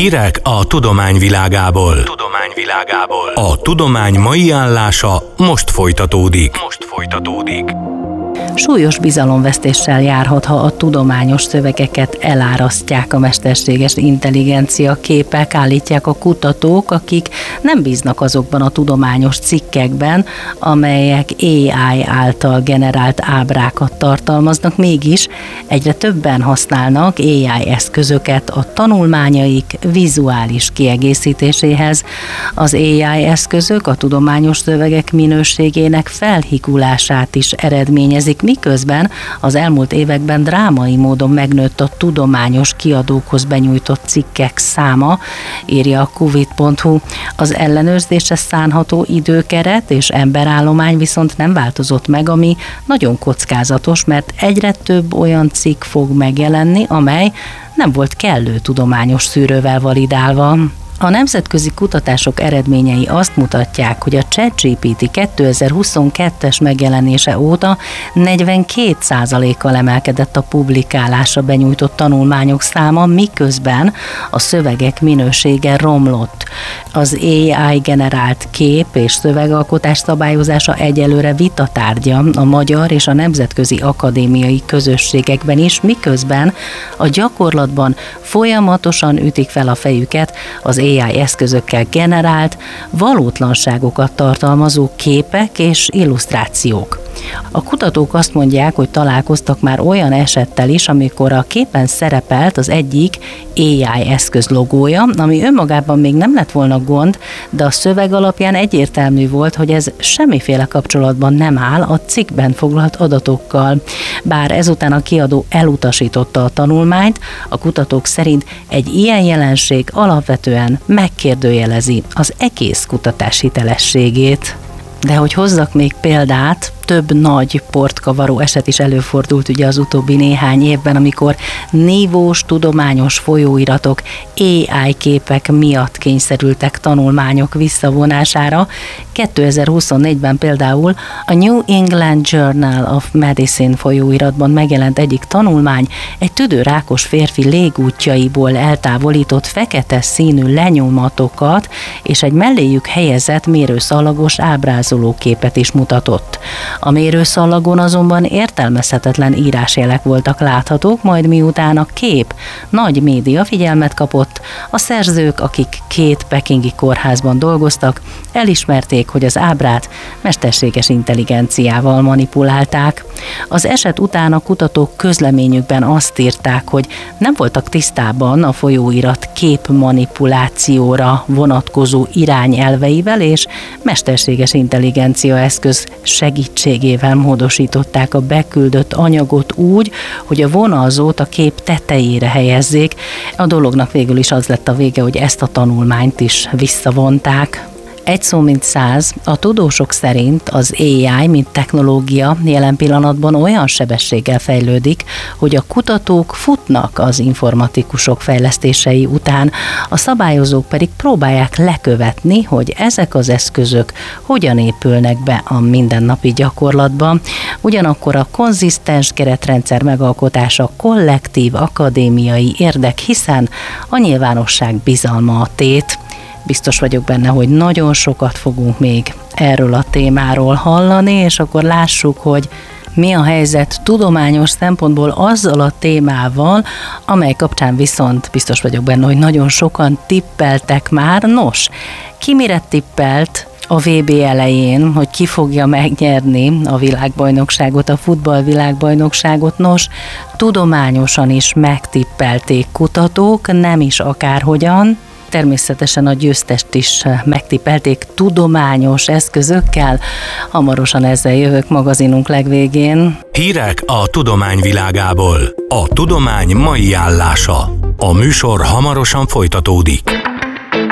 Hírek a tudomány világából. A tudomány mai állása most folytatódik. Súlyos bizalomvesztéssel járhat, ha a tudományos szövegeket elárasztják a mesterséges intelligencia képek, állítják a kutatók, akik nem bíznak azokban a tudományos cikkekben, amelyek AI által generált ábrákat tartalmaznak, mégis egyre többen használnak AI eszközöket a tanulmányaik vizuális kiegészítéséhez. Az AI eszközök a tudományos szövegek minőségének felhigulását is eredményezik, miközben az elmúlt években drámai módon megnőtt a tudományos kiadókhoz benyújtott cikkek száma, írja a Qubit.hu. Az ellenőrzésre szánható időkeret és emberállomány viszont nem változott meg, ami nagyon kockázatos, mert egyre több olyan cikk fog megjelenni, amely nem volt kellő tudományos szűrővel validálva. A nemzetközi kutatások eredményei azt mutatják, hogy a ChatGPT 2022-es megjelenése óta 42%-kal emelkedett a publikálásra benyújtott tanulmányok száma, miközben a szövegek minősége romlott. Az AI generált kép és szövegalkotás szabályozása egyelőre vitatárgya a magyar és a nemzetközi akadémiai közösségekben is, miközben a gyakorlatban folyamatosan ütik fel a fejüket az AI eszközökkel generált, valótlanságokat tartalmazó képek és illusztrációk. A kutatók azt mondják, hogy találkoztak már olyan esettel is, amikor a képen szerepelt az egyik AI eszköz logója, ami önmagában még nem lett volna gond, de a szöveg alapján egyértelmű volt, hogy ez semmiféle kapcsolatban nem áll a cikkben foglalt adatokkal. Bár ezután a kiadó elutasította a tanulmányt, a kutatók szerint egy ilyen jelenség alapvetően megkérdőjelezi az egész kutatás hitelességét. De hogy hozzak még példát, több nagy portkavaró eset is előfordult ugye az utóbbi néhány évben, amikor nívós tudományos folyóiratok AI képek miatt kényszerültek tanulmányok visszavonására. 2024-ben például a New England Journal of Medicine folyóiratban megjelent egyik tanulmány egy tüdőrákos férfi légútjaiból eltávolított fekete színű lenyomatokat és egy melléjük helyezett mérőszalagos ábrázolóképet is mutatott. A mérőszallagon azonban értelmezhetetlen írásjelek voltak láthatók, majd miután a kép nagy média figyelmet kapott, a szerzők, akik 2 pekingi kórházban dolgoztak, elismerték, hogy az ábrát mesterséges intelligenciával manipulálták. Az eset után a kutatók közleményükben azt írták, hogy nem voltak tisztában a folyóirat képmanipulációra vonatkozó irányelveivel, és mesterséges intelligencia eszköz segítségével módosították a beküldött anyagot úgy, hogy a vonalzót a kép tetejére helyezzék. A dolognak végül is az lett a vége, hogy ezt a tanulmányt is visszavonták. Egy szó mint 100, a tudósok szerint az AI, mint technológia jelen pillanatban olyan sebességgel fejlődik, hogy a kutatók futnak az informatikusok fejlesztései után, a szabályozók pedig próbálják lekövetni, hogy ezek az eszközök hogyan épülnek be a mindennapi gyakorlatban. Ugyanakkor a konzisztens keretrendszer megalkotása kollektív akadémiai érdek, hiszen a nyilvánosság bizalma a tét. Biztos vagyok benne, hogy nagyon sokat fogunk még erről a témáról hallani, és akkor lássuk, hogy mi a helyzet tudományos szempontból azzal a témával, amely kapcsán viszont biztos vagyok benne, hogy nagyon sokan tippeltek már. Nos, ki mire tippelt a VB elején, hogy ki fogja megnyerni a világbajnokságot, a futballvilágbajnokságot? Nos, tudományosan is megtippelték kutatók, nem is akárhogyan. Természetesen a győztest is megtippelték tudományos eszközökkel. Hamarosan ezzel jövök magazinunk legvégén. Hírek a tudomány világából. A tudomány mai állása. A műsor hamarosan folytatódik.